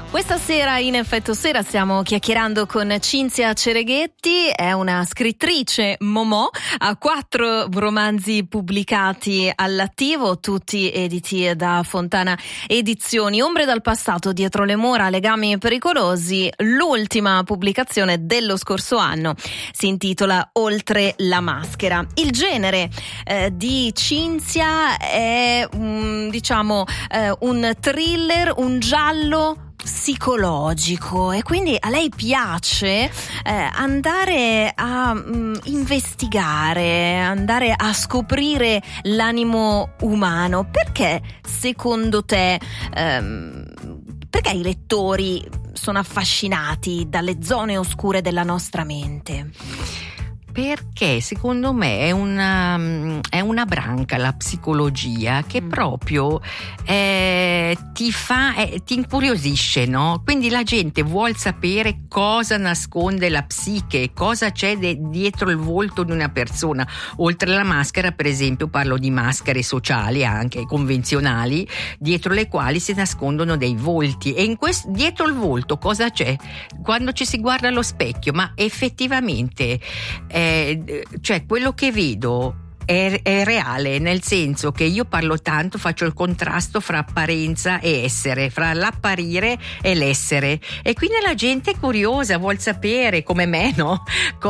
Questa sera in Effetto Sera stiamo chiacchierando con Cinzia Cereghetti, è una scrittrice momò, ha 4 romanzi pubblicati all'attivo, tutti editi da Fontana Edizioni. Ombre dal passato, dietro le mura, legami pericolosi, l'ultima pubblicazione dello scorso anno si intitola Oltre la maschera. Il genere di Cinzia è un thriller, un giallo psicologico, e quindi a lei piace andare a investigare, andare a scoprire l'animo umano. Perché secondo te perché i lettori sono affascinati dalle zone oscure della nostra mente? Perché secondo me è una branca, la psicologia, che proprio ti incuriosisce, no? Quindi la gente vuol sapere cosa nasconde la psiche, cosa c'è dietro il volto di una persona. Oltre la maschera, per esempio, parlo di maschere sociali, anche convenzionali, dietro le quali si nascondono dei volti. E dietro il volto cosa c'è? Quando ci si guarda allo specchio, ma effettivamente cioè quello che vedo è reale, nel senso che io parlo tanto, faccio il contrasto fra apparenza e essere, fra l'apparire e l'essere, e quindi la gente è curiosa, vuol sapere, come me, no?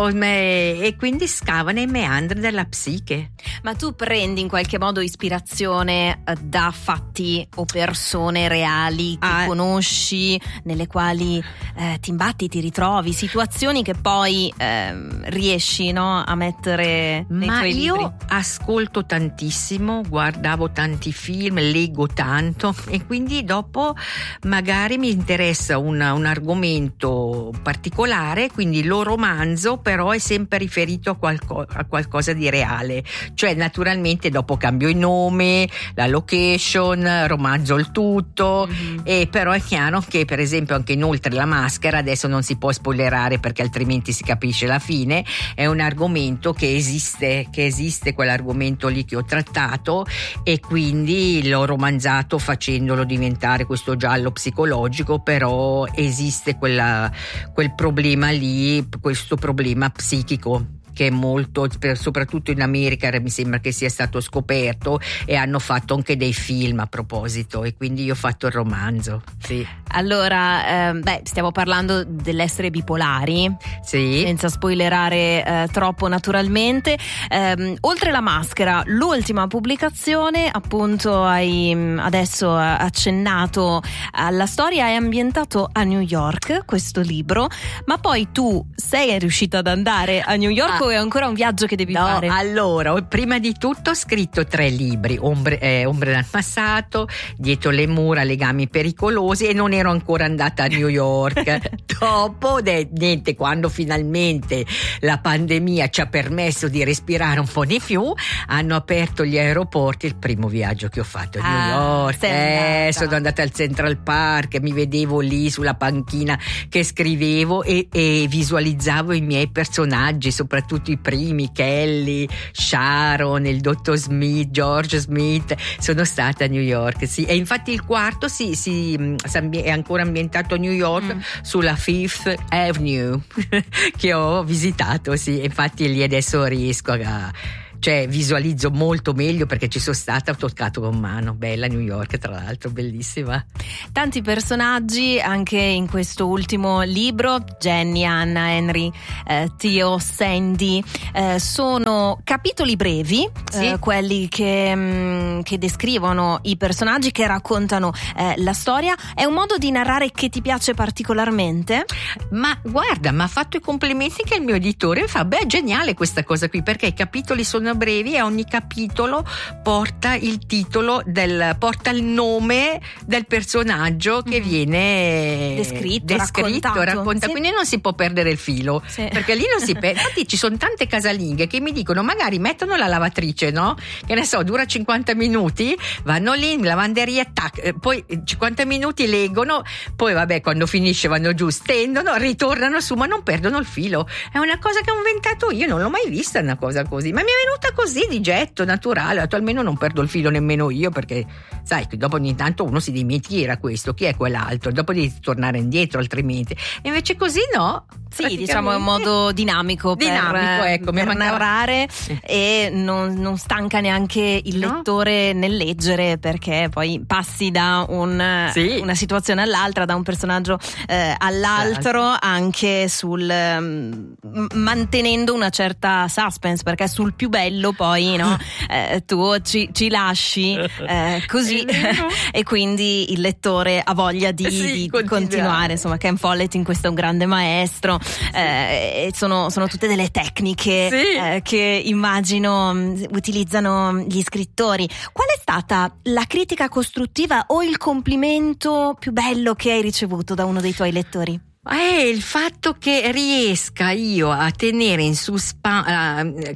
E quindi scava nei meandri della psiche. Ma tu prendi in qualche modo ispirazione da fatti o persone reali che conosci, nelle quali ti imbatti, ti ritrovi, situazioni che poi riesci, no, a mettere nei tuoi libri? Io ascolto tantissimo, guardavo tanti film, leggo tanto, e quindi dopo magari mi interessa un argomento particolare, quindi lo romanzo, però è sempre riferito a qualcosa di reale. Cioè naturalmente dopo cambio il nome, la location, romanzo il tutto, e però è chiaro che per esempio anche in Oltre la maschera, adesso non si può spoilerare perché altrimenti si capisce la fine, è un argomento che esiste quell'argomento lì che ho trattato, e quindi l'ho romanzato facendolo diventare questo giallo psicologico, però esiste quel problema lì, questo problema psichico che è molto, soprattutto in America mi sembra che sia stato scoperto, e hanno fatto anche dei film a proposito, e quindi io ho fatto il romanzo. Sì. Allora, stiamo parlando dell'essere bipolari, sì, senza spoilerare troppo naturalmente. Oltre la maschera, l'ultima pubblicazione, appunto hai adesso accennato alla storia, è ambientato a New York questo libro, ma poi tu sei riuscita ad andare a New York o è ancora un viaggio che devi fare? Allora, prima di tutto ho scritto 3 libri, Ombre dal passato, Dietro le mura, legami pericolosi, e non ero ancora andata a New York. Dopo, niente, quando finalmente la pandemia ci ha permesso di respirare un po' di più, hanno aperto gli aeroporti, il primo viaggio che ho fatto a New York. Sono andata al Central Park, mi vedevo lì sulla panchina che scrivevo e visualizzavo i miei personaggi, soprattutto i primi, Kelly, Sharon, il dottor Smith, George Smith. Sono stata a New York, sì, e infatti il quarto è ancora ambientato a New York, sulla Fifth Avenue che ho visitato, sì, infatti lì adesso riesco visualizzo molto meglio perché ci sono stata, ho toccato con mano. Bella New York, tra l'altro, bellissima. Tanti personaggi anche in questo ultimo libro, Jenny, Anna, Henry, Theo, Sandy, sono capitoli brevi, sì, quelli che descrivono i personaggi, che raccontano la storia. È un modo di narrare che ti piace particolarmente? Ma guarda, mi ha fatto i complimenti che il mio editore, mi fa: beh, geniale questa cosa qui, perché i capitoli sono brevi e ogni capitolo porta il titolo porta il nome del personaggio che viene descritto, raccontato. Sì. Quindi non si può perdere il filo, sì, perché lì non si perde. Infatti ci sono tante casalinghe che mi dicono, magari mettono la lavatrice, no? Che ne so, dura 50 minuti, vanno lì in lavanderia, tac, poi 50 minuti leggono, poi vabbè, quando finisce vanno giù, stendono, ritornano su, ma non perdono il filo. È una cosa che ho inventato io, non l'ho mai vista una cosa così, ma mi è venuta venuta così di getto, naturale. Almeno non perdo il filo nemmeno io, perché sai che dopo ogni tanto uno si dimentica chi era questo, chi è quell'altro, dopo devi tornare indietro altrimenti. E invece così no. Sì, diciamo è un modo dinamico per narrare, e non stanca neanche il lettore nel leggere, perché poi passi da una situazione all'altra, da un personaggio all'altro, anche mantenendo una certa suspense, perché sul più bello poi tu ci lasci così e quindi il lettore ha voglia di continuare. Insomma, Ken Follett in questo è un grande maestro. Sono tutte delle tecniche che immagino utilizzano gli scrittori. Qual è stata la critica costruttiva o il complimento più bello che hai ricevuto da uno dei tuoi lettori? Il fatto che riesca io a tenere in suspense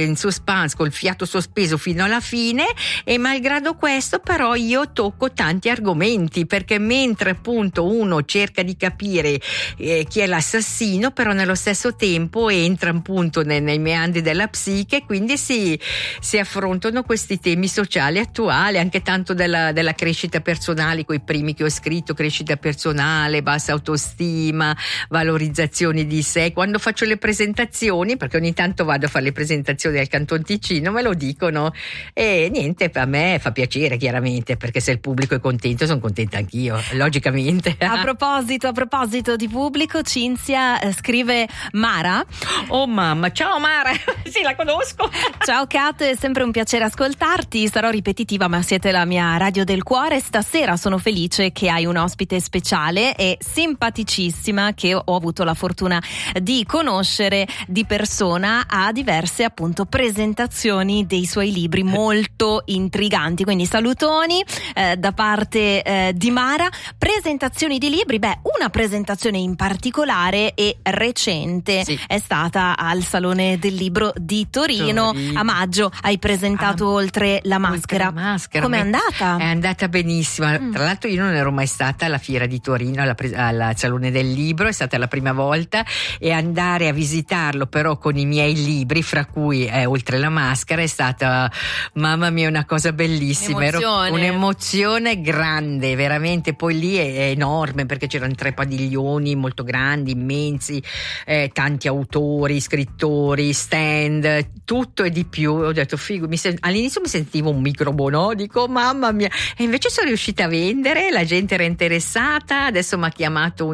col fiato sospeso fino alla fine, e malgrado questo però io tocco tanti argomenti, perché mentre appunto uno cerca di capire chi è l'assassino, però nello stesso tempo entra appunto nei meandri della psiche, quindi si affrontano questi temi sociali attuali, anche tanto della crescita personale, quei primi che ho scritto, crescita personale, bassa autostima, valorizzazioni di sé. Quando faccio le presentazioni, perché ogni tanto vado a fare le presentazioni al Canton Ticino, me lo dicono, e niente, a me fa piacere chiaramente, perché se il pubblico è contento sono contenta anch'io, logicamente. A proposito di pubblico, Cinzia scrive Mara. Oh mamma, ciao Mara. Sì, la conosco. Ciao Kat, è sempre un piacere ascoltarti, sarò ripetitiva ma siete la mia radio del cuore. Stasera sono felice che hai un ospite speciale e simpaticissima, che ho avuto la fortuna di conoscere di persona a diverse appunto presentazioni dei suoi libri molto intriganti. Quindi salutoni da parte di Mara. Presentazioni di libri, una presentazione in particolare e recente è stata al Salone del Libro di Torino. A maggio hai presentato Oltre la maschera. Com'è andata? È andata benissimo. Tra l'altro io non ero mai stata alla fiera di Torino, al Salone del Libro, è stata la prima volta, e andare a visitarlo però con i miei libri, fra cui Oltre la maschera, è stata, mamma mia, una cosa bellissima. Un'emozione grande, veramente. Poi lì è enorme, perché c'erano 3 padiglioni molto grandi, immensi, tanti autori, scrittori, stand, tutto e di più. Ho detto figo, all'inizio mi sentivo un microbo, no? Dico mamma mia, e invece sono riuscita a vendere, la gente era interessata. Adesso mi ha chiamato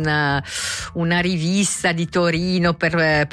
una rivista di Torino per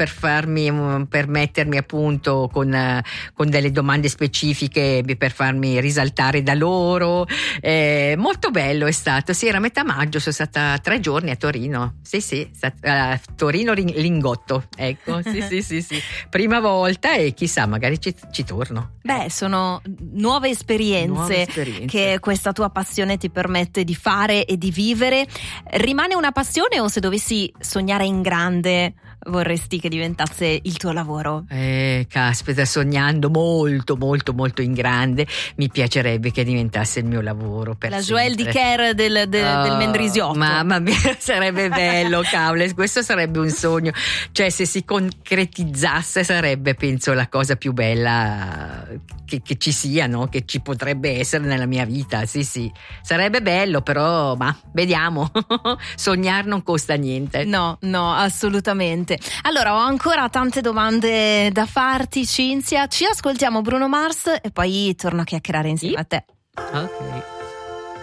mettermi appunto con delle domande specifiche, per farmi risaltare da loro. Molto bello è stato. Era metà maggio, sono stata 3 giorni a Torino. Torino Lingotto, ecco. sì. Prima volta, e chissà, magari ci torno. Sono nuove esperienze che questa tua passione ti permette di fare e di vivere. Rimane una passione, o se dovessi sognare in grande vorresti che diventasse il tuo lavoro? Caspita, sognando molto molto molto in grande, mi piacerebbe che diventasse il mio lavoro per la sempre. Joël Dicker del Mendrisiotto. Mamma mia, sarebbe bello, cavolo, questo sarebbe un sogno. Cioè, se si concretizzasse sarebbe, penso, la cosa più bella che ci sia, no? Che ci potrebbe essere nella mia vita. Sì, sarebbe bello, però vediamo. Sognare non costa niente. No, assolutamente. Allora, ho ancora tante domande da farti, Cinzia. Ci ascoltiamo Bruno Mars e poi torno a chiacchierare insieme a te. Ok.